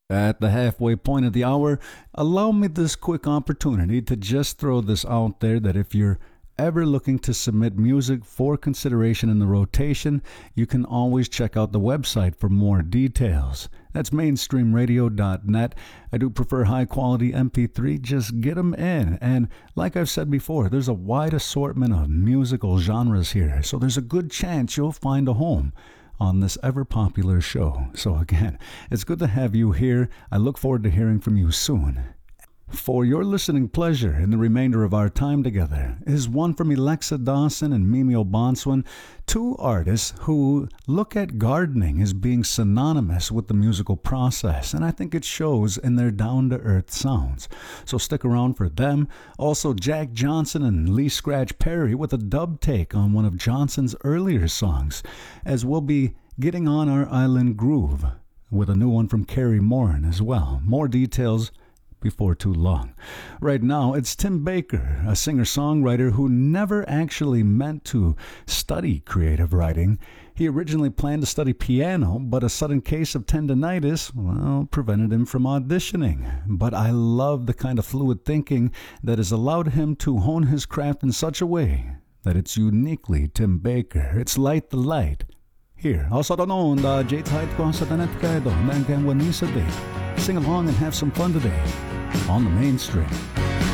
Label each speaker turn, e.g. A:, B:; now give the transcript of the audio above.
A: At the halfway point of the hour, allow me this quick opportunity to just throw this out there that if you're ever looking to submit music for consideration in the rotation, you can always check out the website for more details. That's mainstreamradio.net. I do prefer high quality MP3, just get them in. And like I've said before, there's a wide assortment of musical genres here, so there's a good chance you'll find a home on this ever-popular show. So again, it's good to have you here. I look forward to hearing from you soon. For your listening pleasure in the remainder of our time together is one from Alexa Dawson and Mimi O'Bonswan, two artists who look at gardening as being synonymous with the musical process, and I think it shows in their down-to-earth sounds. So stick around for them. Also, Jack Johnson and Lee Scratch Perry with a dub take on one of Johnson's earlier songs, as we'll be getting on our island groove with a new one from Carrie Morin as well. More details before too long. Right now, it's Tim Baker, a singer-songwriter who never actually meant to study creative writing. He originally planned to study piano, but a sudden case of tendinitis, prevented him from auditioning. But I love the kind of fluid thinking that has allowed him to hone his craft in such a way that it's uniquely Tim Baker. It's Light the Light. Here, also don't know the J Tide ko sa tanet kayo, then can one day. Sing along and have some fun today on the Mainstream.